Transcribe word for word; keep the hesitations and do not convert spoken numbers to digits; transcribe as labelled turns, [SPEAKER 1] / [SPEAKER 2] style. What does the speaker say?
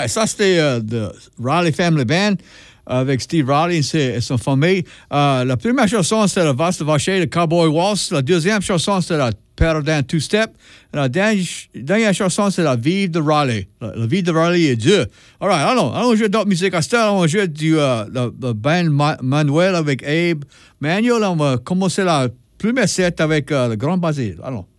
[SPEAKER 1] Ouais, ça c'était euh, The Raleigh Family Band avec Steve Raleigh et, ses, et son famille. Euh, la première chanson, c'était le Vaste Vacher, le Cowboy Waltz. La deuxième chanson, c'était la Paradin Two Step. Et la dernière, dernière chanson, c'est la Vive de Raleigh. La, la Vive de Raleigh est Dieu. All right, allons, allons jouer d'autres musiques à cette heure. On va jouer du uh, le, le band Ma- Manuel avec Abe Manuel. On va commencer la première set avec uh, le Grand Basile. Allons.